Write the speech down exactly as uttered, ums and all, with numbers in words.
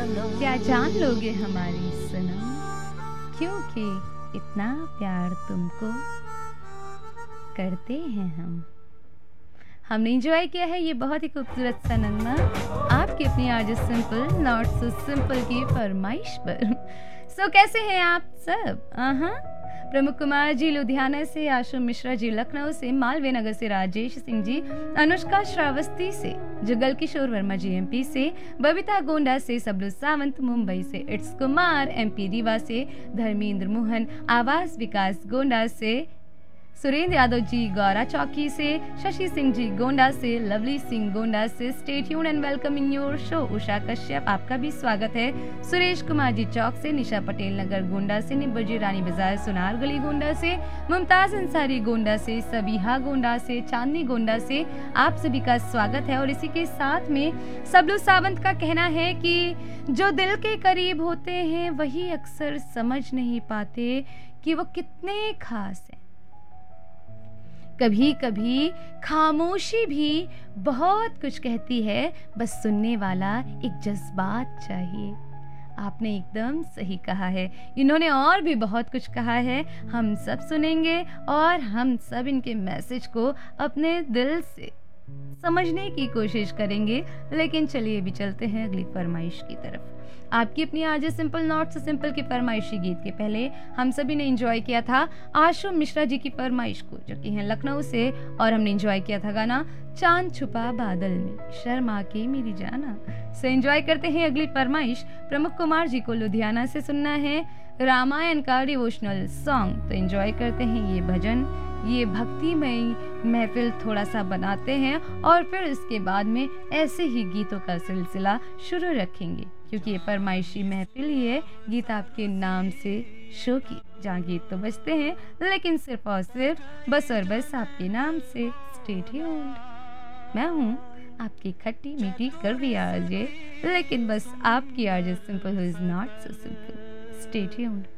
क्या जान लोगे हमारी सनम, क्योंकि इतना प्यार तुमको करते हैं हम। हमने इंजॉय किया है ये बहुत ही खूबसूरत सा नगमा आपकी अपनी RJ simple not so simple की फरमाइश पर। सो so, कैसे हैं आप सब? हाँ, प्रमुख कुमार जी लुधियाना से, आशु मिश्रा जी लखनऊ से, मालवीय नगर से राजेश सिंह जी, अनुष्का श्रावस्ती से, जुगल किशोर वर्मा जी एमपी से, बबीता गोंडा से, सबलू सावंत मुंबई से, इट्स कुमार एमपी रीवा से, धर्मेंद्र मोहन आवास विकास गोंडा से, सुरेंद्र यादव जी गौरा चौकी से, शशि सिंह जी गोंडा से, लवली सिंह गोंडा से, stay tuned and welcoming your show. Usha Kashyap आपका भी स्वागत है। सुरेश कुमार जी चौक से, निशा पटेल नगर गोंडा से, निब्बर जी रानी बाजार सुनार गली गोंडा से, मुमताज अंसारी गोंडा से, सबीहा गोंडा से, चांदनी गोंडा से, आप सभी का स्वागत है। और इसी के साथ में सबलू सावंत का कहना है कि जो दिल के करीब होते हैं वही अक्सर समझ नहीं पाते कि वो कितने खास हैं। कभी कभी खामोशी भी बहुत कुछ कहती है, बस सुनने वाला एक जज्बात चाहिए। आपने एकदम सही कहा है। इन्होंने और भी बहुत कुछ कहा है, हम सब सुनेंगे और हम सब इनके मैसेज को अपने दिल से समझने की कोशिश करेंगे। लेकिन चलिए भी चलते हैं अगली फरमाइश की तरफ। आपकी अपनी आज सिंपल नॉट सो सिंपल की फरमाइशी गीत के पहले हम सभी ने एंजॉय किया था आशु मिश्रा जी की फरमाइश को, जो कि हैं लखनऊ से, और हमने एंजॉय किया था गाना चांद छुपा बादल में शर्मा के मेरी जाना से। एंजॉय करते हैं अगली फरमाइश। प्रमुख कुमार जी को लुधियाना से सुनना है रामायण का डिवोशनल सॉन्ग, तो एंजॉय करते हैं ये भजन, ये भक्तिमय महफिल थोड़ा सा बनाते हैं और फिर इसके बाद में ऐसे ही गीतों का सिलसिला शुरू रखेंगे, क्योंकि ये फरमाइशी महफिल ही है गीत आपके नाम से शो की, जहाँ गीत तो बजते हैं लेकिन सिर्फ और सिर्फ बस और बस आपके नाम से। Stay tuned. मैं हूँ आपकी खट्टी मीठी कड़वी आरजे, लेकिन बस आपकी RJ simple who is not so simple. Stay tuned.